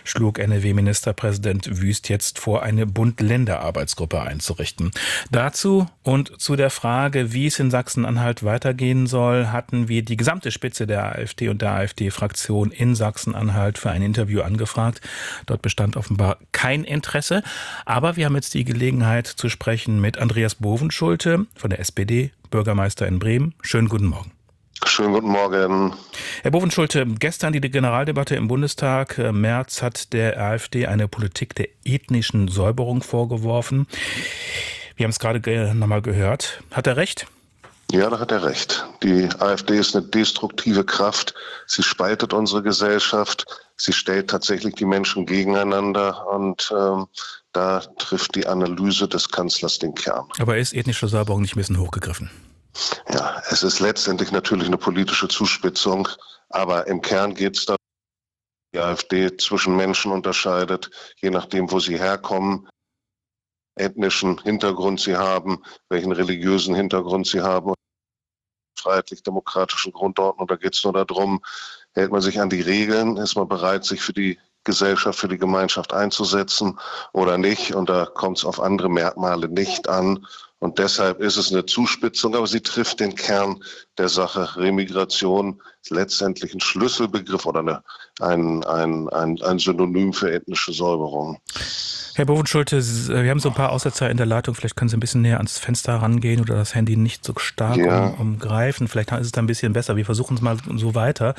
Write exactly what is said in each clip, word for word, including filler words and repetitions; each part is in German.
schlug N R W-Ministerpräsident Wüst jetzt vor, eine Bund-Länder-Arbeitsgruppe einzurichten. Dazu und zu der Frage, wie es in Sachsen-Anhalt weitergehen soll, hatten wir die gesamte Spitze der AfD und der AfD-Fraktion in Sachsen-Anhalt für ein Interview angefragt. Dort bestand offenbar kein Interesse. Aber wir haben jetzt die Gelegenheit zu sprechen mit Andreas Bovenschulte von der S P D, Bürgermeister in Bremen. Schönen guten Morgen. Schönen guten Morgen. Herr Bovenschulte, gestern die Generaldebatte im Bundestag. Merz hat der AfD eine Politik der ethnischen Säuberung vorgeworfen. Wir haben es gerade nochmal gehört. Hat er recht? Ja, da hat er recht. Die AfD ist eine destruktive Kraft. Sie spaltet unsere Gesellschaft. Sie stellt tatsächlich die Menschen gegeneinander. Und ähm, da trifft die Analyse des Kanzlers den Kern. Aber ist ethnische Säuberung nicht ein bisschen hochgegriffen? Ja, es ist letztendlich natürlich eine politische Zuspitzung, aber im Kern geht es darum, dass die AfD zwischen Menschen unterscheidet, je nachdem, wo sie herkommen, ethnischen Hintergrund sie haben, welchen religiösen Hintergrund sie haben, freiheitlich-demokratischen Grundordnung. Da geht es nur darum, hält man sich an die Regeln, ist man bereit, sich für die Gesellschaft, für die Gemeinschaft einzusetzen oder nicht. Und da kommt es auf andere Merkmale nicht an. Und deshalb ist es eine Zuspitzung, aber sie trifft den Kern der Sache. Remigration ist letztendlich ein Schlüsselbegriff oder eine, ein, ein, ein, ein Synonym für ethnische Säuberung. Herr Bovenschulte, wir haben so ein paar Aussetzer in der Leitung. Vielleicht können Sie ein bisschen näher ans Fenster rangehen oder das Handy nicht so stark ja. um, umgreifen. Vielleicht ist es da ein bisschen besser. Wir versuchen es mal so weiter.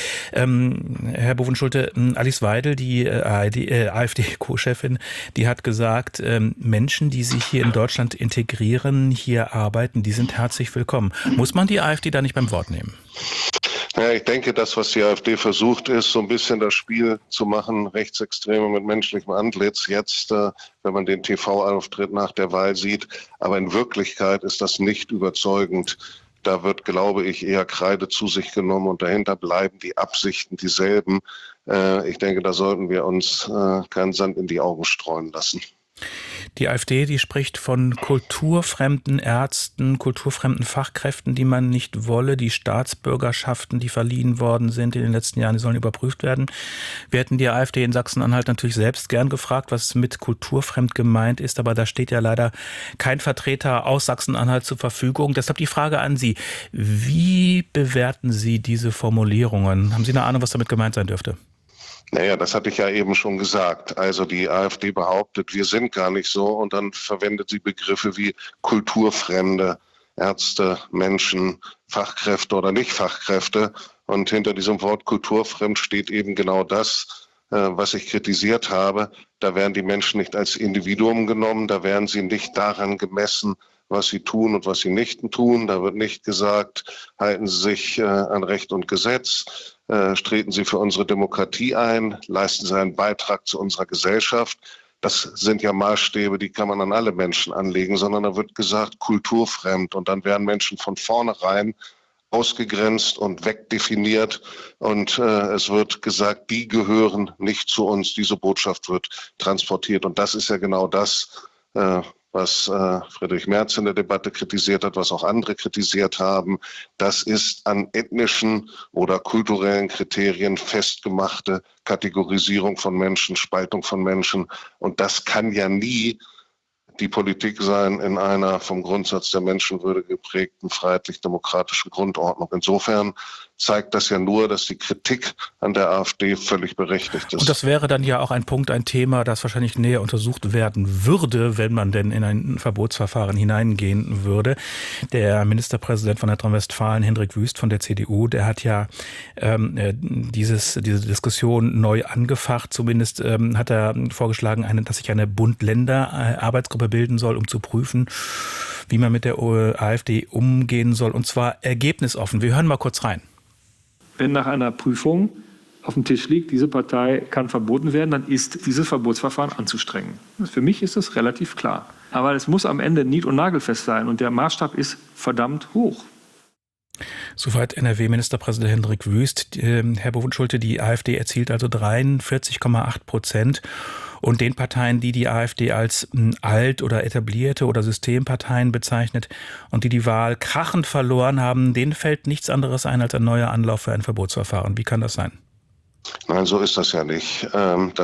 Ähm, Herr Bovenschulte, Alice Weidel, die äh, AfD-Co-Chefin, die hat gesagt, ähm, Menschen, die sich hier in Deutschland integrieren, hier arbeiten, die sind herzlich willkommen. Muss man die AfD da nicht beim Wort nehmen? Ja, ich denke, das, was die AfD versucht, ist, so ein bisschen das Spiel zu machen, Rechtsextreme mit menschlichem Antlitz, jetzt, äh, wenn man den T V-Auftritt nach der Wahl sieht. Aber in Wirklichkeit ist das nicht überzeugend. Da wird, glaube ich, eher Kreide zu sich genommen und dahinter bleiben die Absichten dieselben. Äh, ich denke, da sollten wir uns äh, keinen Sand in die Augen streuen lassen. Die AfD, die spricht von kulturfremden Ärzten, kulturfremden Fachkräften, die man nicht wolle. Die Staatsbürgerschaften, die verliehen worden sind in den letzten Jahren, die sollen überprüft werden. Wir hätten die AfD in Sachsen-Anhalt natürlich selbst gern gefragt, was mit kulturfremd gemeint ist. Aber da steht ja leider kein Vertreter aus Sachsen-Anhalt zur Verfügung. Deshalb die Frage an Sie. Wie bewerten Sie diese Formulierungen? Haben Sie eine Ahnung, was damit gemeint sein dürfte? Naja, das hatte ich ja eben schon gesagt. Also die AfD behauptet, wir sind gar nicht so und dann verwendet sie Begriffe wie kulturfremde Ärzte, Menschen, Fachkräfte oder Nicht-Fachkräfte. Und hinter diesem Wort kulturfremd steht eben genau das, was ich kritisiert habe. Da werden die Menschen nicht als Individuum genommen, da werden sie nicht daran gemessen, was sie tun und was sie nicht tun. Da wird nicht gesagt, halten Sie sich äh, an Recht und Gesetz, äh, treten Sie für unsere Demokratie ein, leisten Sie einen Beitrag zu unserer Gesellschaft. Das sind ja Maßstäbe, die kann man an alle Menschen anlegen, sondern da wird gesagt, kulturfremd. Und dann werden Menschen von vornherein ausgegrenzt und wegdefiniert. Und äh, es wird gesagt, die gehören nicht zu uns. Diese Botschaft wird transportiert. Und das ist ja genau das, äh, was äh, Friedrich Merz in der Debatte kritisiert hat, was auch andere kritisiert haben. Das ist an ethnischen oder kulturellen Kriterien festgemachte Kategorisierung von Menschen, Spaltung von Menschen. Und das kann ja nie die Politik sein in einer vom Grundsatz der Menschenwürde geprägten freiheitlich-demokratischen Grundordnung. Insofern zeigt das ja nur, dass die Kritik an der AfD völlig berechtigt ist. Und das wäre dann ja auch ein Punkt, ein Thema, das wahrscheinlich näher untersucht werden würde, wenn man denn in ein Verbotsverfahren hineingehen würde. Der Ministerpräsident von Nordrhein-Westfalen, Hendrik Wüst von der C D U, der hat ja ähm, dieses, diese Diskussion neu angefacht. Zumindest ähm, hat er vorgeschlagen, eine, dass sich eine Bund-Länder-Arbeitsgruppe bilden soll, um zu prüfen, wie man mit der AfD umgehen soll. Und zwar ergebnisoffen. Wir hören mal kurz rein. Wenn nach einer Prüfung auf dem Tisch liegt, diese Partei kann verboten werden, dann ist dieses Verbotsverfahren anzustrengen. Für mich ist das relativ klar. Aber es muss am Ende nied- und nagelfest sein und der Maßstab ist verdammt hoch. Soweit N R W-Ministerpräsident Hendrik Wüst. Herr Bovenschulte, die AfD erzielt also dreiundvierzig Komma acht Prozent. Und den Parteien, die die AfD als alt- oder etablierte oder Systemparteien bezeichnet und die die Wahl krachend verloren haben, denen fällt nichts anderes ein als ein neuer Anlauf für ein Verbotsverfahren. Wie kann das sein? Nein, so ist das ja nicht. Ähm, das